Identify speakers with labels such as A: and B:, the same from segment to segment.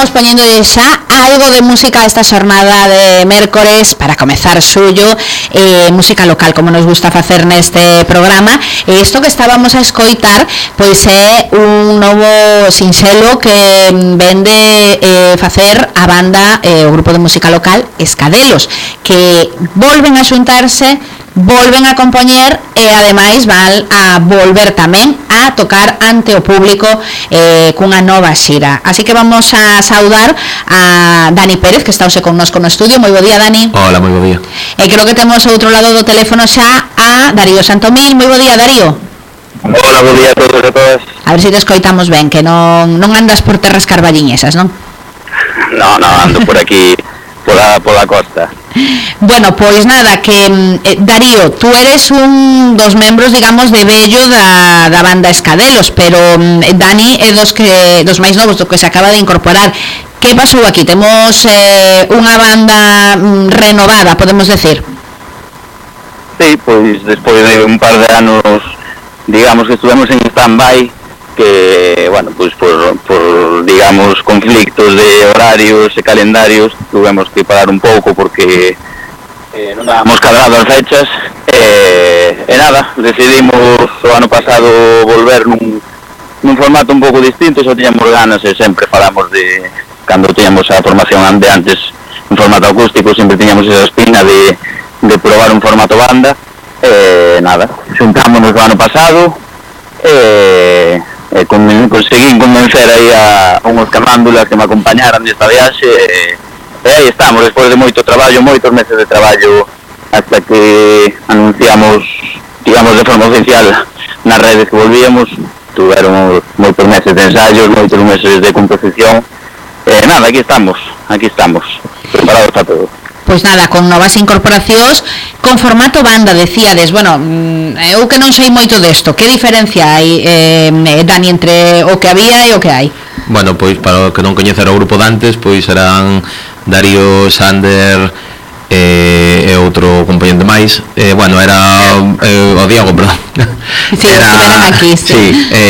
A: vamos poñéndole xa algo de música a esta xornada de mércores para comezar suyo, música local, como nos gusta facer neste programa. Isto que estábamos a escoitar, pois é un novo sinxelo que vende facer a banda, o grupo de música local Escadelos, que volven a xuntarse, volven a compoñer e ademais van a volver tamén a tocar ante o público cunha nova xira. Así que vamos a saudar a Dani Pérez, que está hoxe connosco no estudio. Moi bo día, Dani.
B: Hola, moi bo día.
A: E creo que temos ao outro lado do teléfono xa a Darío Santomil. Moi bo día, Darío.
C: Hola, bo día a todos e todas.
A: A ver se te escoitamos ben, que non andas por terras carballiñesas, non?
C: No, ando por aquí, pola costa.
A: Bueno, pois nada, que Darío, tú eres un dos membros, digamos, de vello da banda Escadelos, pero Dani é dos máis novos, do que se acaba de incorporar. Que pasou aquí? Temos unha banda renovada, podemos decir?
C: Sí, pois despois de un par de anos, digamos que estuvemos en stand-by, que, bueno, pois por digamos, conflictos de horarios e calendarios, tuvemos que parar un pouco porque non dábamos cadrado as fechas, e nada, decidimos o ano pasado volver nun formato un pouco distinto. Só tiñamos ganas e sempre falamos de, cando tiñamos a formación de antes en formato acústico, sempre tiñamos esa espina de probar un formato banda, e nada, xuntámonos o ano pasado, conseguí convencer aí a unhos camándulas que me acompañaran nesta viaxe, e aí estamos, despois de moito traballo, moitos meses de traballo, hasta que anunciamos, digamos, de forma oficial nas redes que volvíamos. Tuveron moitos meses de ensayos, moitos meses de composición, e nada, aquí estamos, preparados para todo.
A: Pois nada, con novas incorporacións, con formato banda, decíades. Bueno, eu que non sei moito desto, que diferencia hai, Dani, entre o que había e o que hai?
B: Bueno, pois para o que non coñecera o grupo de antes, pois eran Darío, Sander e outro componente máis. Bueno, era o Diego, perdón.
A: Sí, estiveran aquí, sí.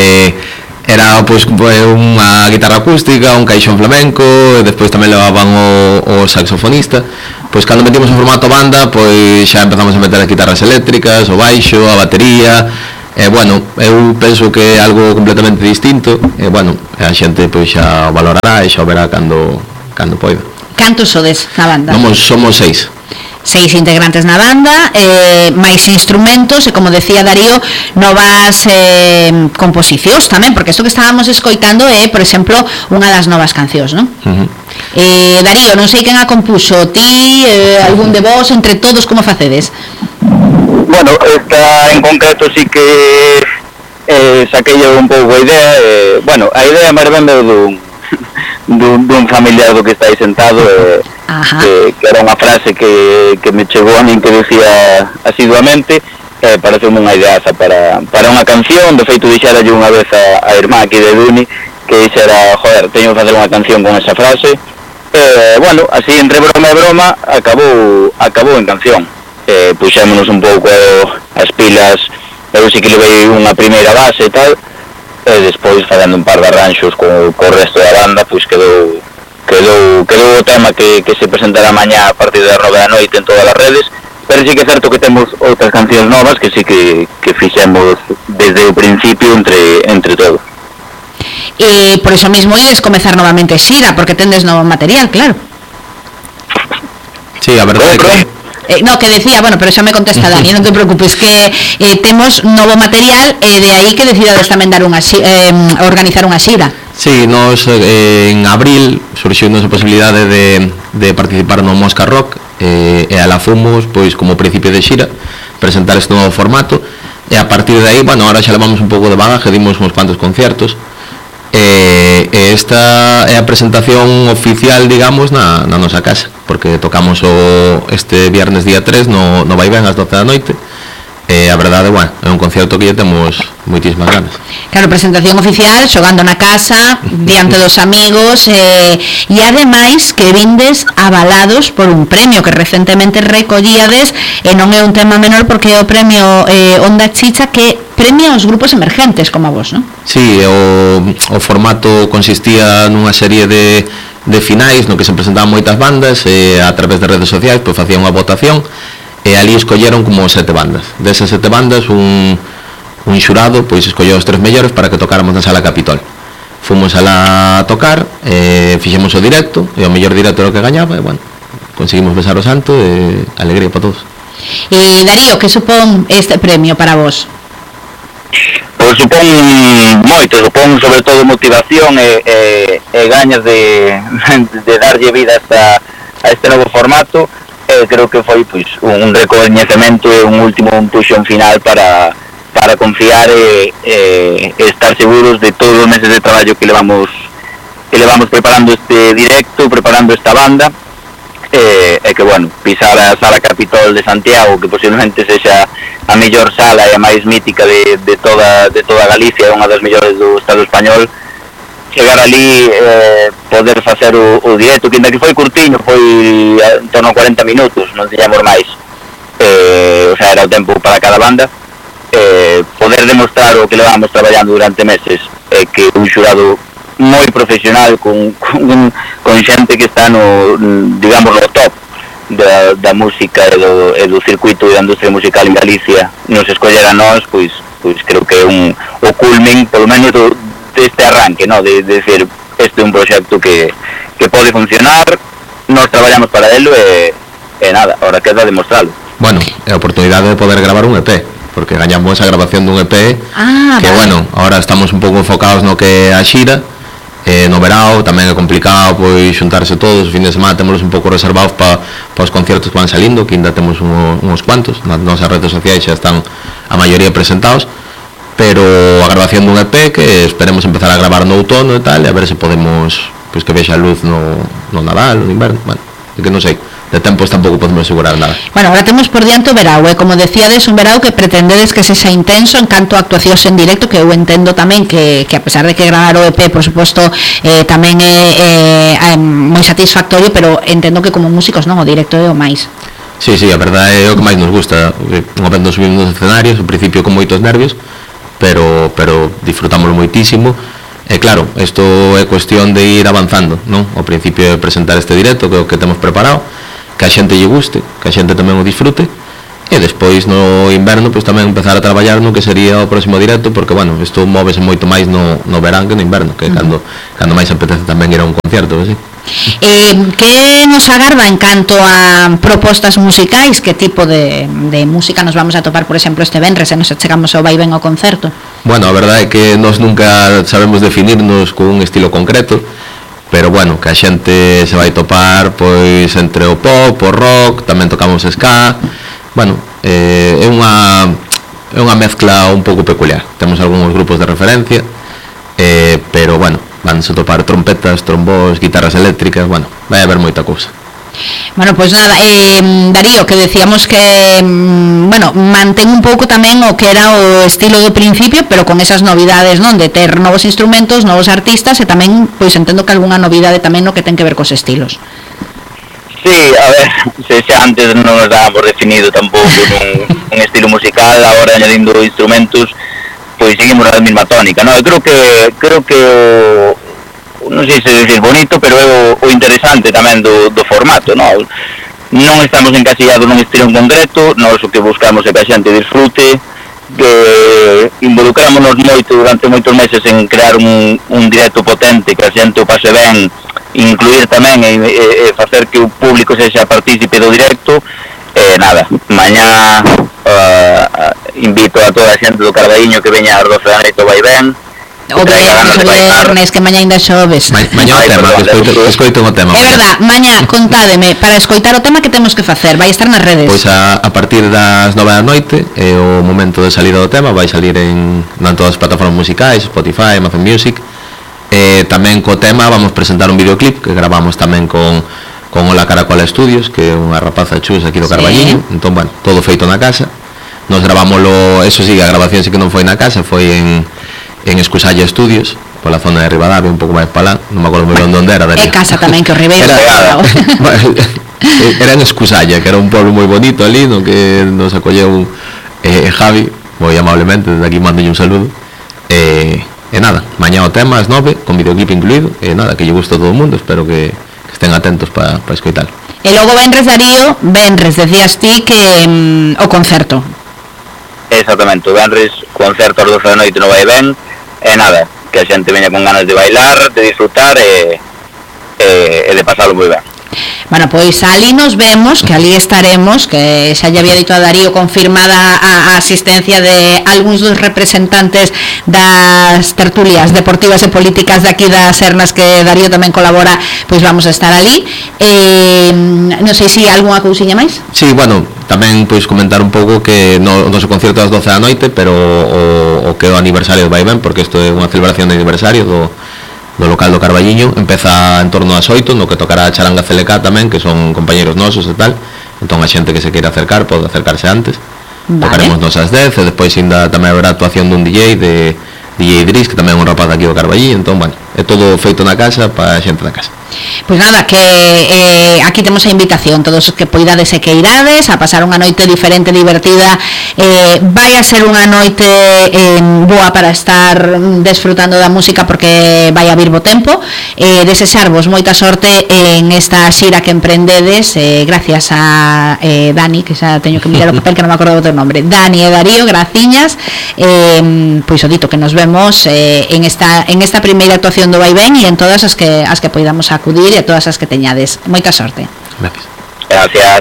B: Era pois unha guitarra acústica, un caixón flamenco, e despois tamén levaban o saxofonista. Pois cando metimos o formato banda, pois xa empezamos a meter as guitarras eléctricas, o baixo, a batería. Bueno, eu penso que é algo completamente distinto, e bueno, a xente pois xa valorará e xa o verá cando poida.
A: Cantos sodes na banda?
B: Somos 6
A: integrantes na banda, máis instrumentos e, como decía Darío, novas composicións tamén, porque isto que estábamos escoitando é, por exemplo, unha das novas cancións, non? Darío, non sei quen a compuxo, ti, algún de vos, entre todos, como facedes?
C: Bueno, esta en concreto sí que saquei un pouco a idea, bueno, a idea máis ben dun familiar do que está aí sentado, que era unha frase que me chegou a min, que decía asiduamente, pareceu unha ideaza para unha canción. De feito, dixeralle unha vez a irmá aquí de Duni, que dixera, joder, teño que facer unha canción con esa frase. Bueno, así entre broma e broma acabou en canción. Puxémonos un pouco as pilas, eu sí que levei unha primeira base e tal, e despois facendo un par de arranxos co resto da banda, pois quedou o tema que se presentará mañá a partir das 9 da noite en todas as redes. Pero sí que é certo que temos outras cancións novas que sí que fixemos desde o principio entre todos.
A: E por iso mesmo ides comezar novamente xira, porque tendes novo material, claro.
B: Sí, a verdade é que
A: no, que decía, bueno, pero xa me contesta Dani, non te preocupes, que temos novo material, e de aí que decidades tamén dar organizar unha xira.
B: Sí, nos en abril surxiu a posibilidade de participar no Mosca Rock, e ala fomos, pois, como principio de xira, presentar este novo formato, e a partir de aí, bueno, ahora xa levamos un pouco de bagaje, dimos uns cuantos conciertos, e esta é a presentación oficial, digamos, na nosa casa, porque tocamos este viernes día 3 no Vai Ben ás 12 da noite, A verdade, bueno, é un concerto que lle temos moitísimas ganas.
A: Claro, presentación oficial, xogando na casa, diante dos amigos, e ademais que vindes avalados por un premio que recentemente recollíades, e non é un tema menor porque é o premio Onda Chicha, que premia os grupos emergentes como a vos, non?
B: Sí, o formato consistía nunha serie de finais no que se presentaban moitas bandas, e a través de redes sociais pois facían unha votación, e ali escolleron como 7 bandas. Desas 7 bandas, un xurado pois escolleu os 3 mellores para que tocáramos na Sala Capitol. Fomos a la a tocar, fixemos o directo, e o mellor directo era o que gañaba, e bueno, conseguimos besar o santo, e alegría para todos.
A: E Darío, que supón este premio para vos?
C: Pois supón moito, supón sobre todo motivación e gañas de darlle vida a este novo formato. Creo que foi pois un recoñecemento e un último empuxón final para confiar e estar seguros de todos os meses de traballo que levamos preparando este directo, preparando esta banda, e que, bueno, pisar a Sala Capitol de Santiago, que posiblemente sexa a mellor sala e a máis mítica de toda Galicia, unha das mellores do Estado español, chegar ali, poder facer o directo, que ainda que foi curtiño, foi en torno a 40 minutos, non tiñamos máis, o sea, era o tempo para cada banda, poder demostrar o que levamos traballando durante meses, que un xurado moi profesional, con xente que está no, digamos, no top da música e do circuito da industria musical en Galicia, nos escollera a nós, pois creo que é o culmen, polo menos deste arranque, no? de decir, este é un proxecto que pode funcionar, nós traballamos para ello e nada, ahora queda demostrarlo.
B: Bueno, é a oportunidade de poder gravar un EP, porque gañamos a grabación dun EP, que vale. Bueno, ahora estamos un pouco enfocados no que é a xira, no verao tamén é complicado pois xuntarse todos, os fin de semana temos un pouco reservados para os conciertos que van salindo, que ainda temos uns cuantos, nas nosas redes sociais xa están a maioría presentados, pero a grabación dun EP que esperemos empezar a gravar no outono e tal, e a ver se podemos, pois que vexa a luz no Nadal, no inverno, bueno, é que non sei, de tempos tampouco podemos asegurar nada.
A: Bueno, agora temos por diante o verao, como decíades, un verao que pretendedes que sexa intenso en canto a actuacións en directo, que eu entendo tamén que a pesar de que gravar o EP, por suposto, tamén é moi satisfactorio, pero entendo que como músicos non, o directo é o máis.
B: Sí, a verdade é o que máis nos gusta, unha vez nos subimos nos escenarios, ao principio con moitos nervios, pero disfrutámoslo moitísimo, e claro, isto é cuestión de ir avanzando, non? Ao principio é presentar este directo, que é o que temos preparado, que a xente lle guste, que a xente tamén o disfrute, e despois no inverno pois tamén empezar a traballar no que sería o próximo directo, porque bueno, isto móvese moito máis no verán que no inverno, que cando máis apetece tamén ir a un concierto, así.
A: Que nos agarda en canto a propostas musicais? Que tipo de música nos vamos a topar, por exemplo, este venres, e nos chegamos ao vai ben ao concerto?
B: Bueno, a verdade é que nós nunca sabemos definirnos con un estilo concreto, pero bueno, que a xente se vai topar pois entre o pop, o rock, tamén tocamos ska, bueno, é unha mezcla un pouco peculiar, temos algúns grupos de referencia, pero bueno, van a topar trompetas, trombós, guitarras eléctricas, bueno, vai haber moita cousa.
A: Bueno, pois nada, Darío, que decíamos que, bueno, mantén un pouco tamén o que era o estilo do principio, pero con esas novidades, non? De ter novos instrumentos, novos artistas, e tamén, pois entendo que algunha novidade tamén no que ten que ver cos estilos.
C: Sí, a ver, se xa antes non nos dábamos definido tampouco un estilo musical, agora añadindo instrumentos, pois seguimos na mesma tónica, non? Eu creo que non sei se decir bonito, pero é o interesante tamén do formato, non? Non estamos encasillados nun estilo en concreto, nós o que buscamos é que a xente disfrute, que involucrámonos moito durante moitos meses en crear un directo potente, que a xente o pase ben, incluir tamén e facer que o público sexa partícipe do directo. Nada, mañá invito a toda a xente do Carballiño que veña ás 12 da noite vai ben.
A: O viernes, que mañá ainda xoves.
B: Mañá o tema, escoito o tema.
A: É verdad, mañá, contádeme, para escoitar o tema que temos que facer, vai estar nas redes.
B: Pois a partir das 9 da noite é o momento de salida do tema, vai salir en todas as plataformas musicais, Spotify, Amazon Music. Tamén co tema vamos presentar un videoclip que gravamos tamén con Ola Caracola Studios, que é unha rapaza chus aquí do Carballiño, entón, bueno, todo feito na casa, nos gravámoslo, eso sí, a grabación sí que non foi na casa, foi en Escusalla Estudios, pola zona de Ribadavia, un pouco máis para lá, non me acordo moi ben onde era.
A: É casa tamén que o Ribeiro
B: era en Escusalla, que era un pueblo moi bonito ali, no que nos acolleu Javi, moi amablemente, desde aquí mando un saludo. E nada, mañá o tema ás 9, con videoclip incluído, e nada, que lle guste a todo o mundo, espero que estén atentos para escoitalo.
A: E logo venres, Darío, decías ti que o concerto.
C: Exactamente, o venres concerto ás 12 da noite no Vai Ben, e nada, que a xente veña con ganas de bailar, de disfrutar e de pasalo moi ben.
A: Bueno, pois ali nos vemos, que ali estaremos, que xa lle había dito a Darío confirmada a asistencia de algúns dos representantes das tertulias deportivas e políticas de aquí das Sernas, que Darío tamén colabora, pois vamos a estar ali. Non sei se algunha cousiña máis?
B: Sí, bueno, tamén pois comentar un pouco que no noso concerto ás 12 da noite, pero o que é o aniversario do Vai Ben, porque isto é unha celebración de aniversario do local do Carballiño, empeza en torno ás 8, no que tocará a Charanga CLK tamén, que son compañeros nosos e tal, entón a xente que se queira acercar pode acercarse antes. Vale. Tocaremos nos ás 10 e despois ainda tamén haberá actuación dun DJ, de DJ Idris, que tamén é un rapaz aquí do Carballiño, entón, bueno, é todo feito na casa para a xente da casa.
A: Pois nada, que aquí temos a invitación, todos que poidades e que irades a pasar unha noite diferente, divertida, vai a ser unha noite boa para estar desfrutando da música, porque vai a vir bo tempo. Desexarvos moita sorte en esta xira que emprendedes, gracias a Dani, que xa teño que mirar o papel que non me acordo do teu nombre, Dani e Darío, graciñas, pois o dito que nos vemos en esta primeira actuación do Vai Ben e en todas as que poidamos acudir e a todas as que teñades. Moita sorte.
B: Gracias.
C: Gracias.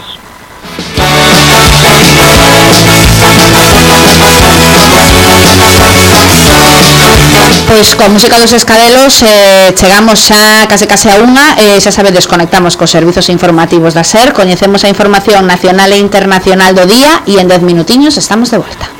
A: Pois coa música dos Escadelos chegamos xa case a unha, xa sabedes, conectamos cos servizos informativos da SER, coñecemos a información nacional e internacional do día e en 10 minutiños estamos de volta.